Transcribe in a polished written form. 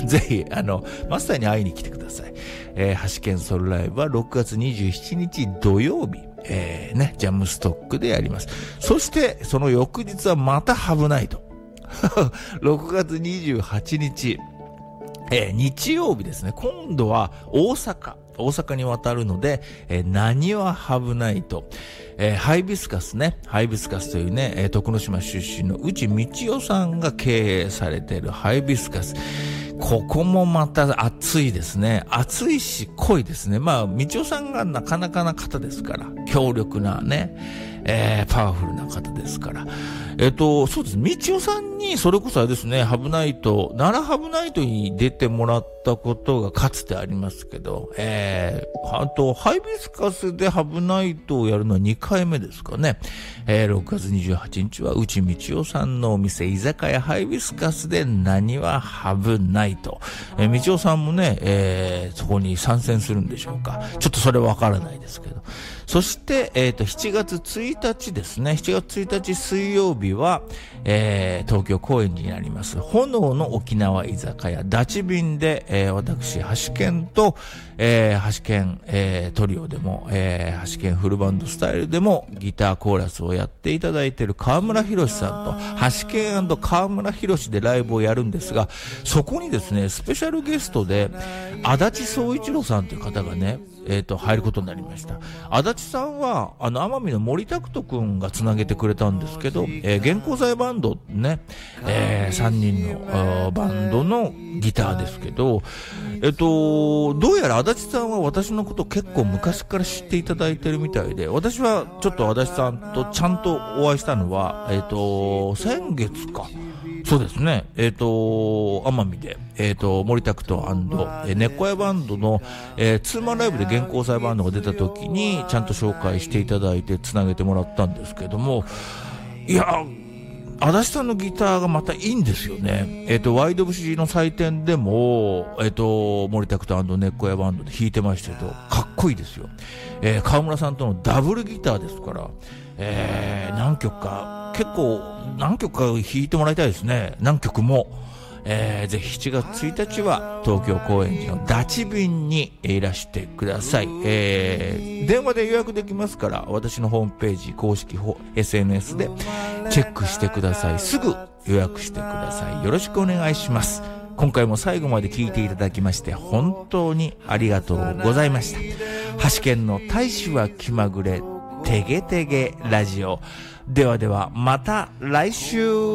ぜひ、マスターに会いに来てください。橋健ソルライブは6月27日土曜日、ジャムストックでやります。そして、その翌日はまたハブナイト。6月28日、日曜日ですね。今度は大阪に渡るので、なにわハブナイト、ハイビスカスね、ハイビスカスというね、徳之島出身の内道夫さんが経営されているハイビスカス。ここもまた熱いですね。熱いし濃いですね。道夫さんがなかなかな方ですから、強力なね、パワフルな方ですから。そうです。道夫さんに、それこそあれですね、奈良ハブナイトに出てもらったことがかつてありますけど、ハイビスカスでハブナイトをやるのは2回目ですかね。6月28日は内道夫さんのお店、居酒屋ハイビスカスでなにわハブナイト。道夫さんもね、そこに参戦するんでしょうか。ちょっとそれわからないですけど。そして、7月1日ですね。7月1日水曜日は、東京高円寺になります。炎の沖縄居酒屋、ダチビンで、私、橋健と、橋健、トリオでも、橋健フルバンドスタイルでもギターコーラスをやっていただいている川村博さんと、橋健&川村博でライブをやるんですが、そこにですね、スペシャルゲストで、足立総一郎さんという方がね、入ることになりました。足立さんは、奄美の森拓人くんがつなげてくれたんですけど、原稿剤バンドね、3人のバンドのギターですけど、どうやら足立さんは私のこと結構昔から知っていただいてるみたいで、私はちょっと足立さんとちゃんとお会いしたのは、先月か。そうですね。奄美で、森拓人&猫屋バンドの、ツーマンライブで原稿祭バンドが出た時に、ちゃんと紹介していただいて、つなげてもらったんですけども、いや、足立さんのギターがまたいいんですよね。ワイド節の祭典でも、森拓人&猫屋バンドで弾いてましたけど、かっこいいですよ。川村さんとのダブルギターですから、何曲か弾いてもらいたいですね。何曲も。ぜひ7月1日は東京高円寺のダチビンにいらしてください。電話で予約できますから、私のホームページ、公式SNS でチェックしてください。すぐ予約してください。よろしくお願いします。今回も最後まで聞いていただきまして本当にありがとうございました。橋健の大使は気まぐれてげてげラジオ。ではではまた来週。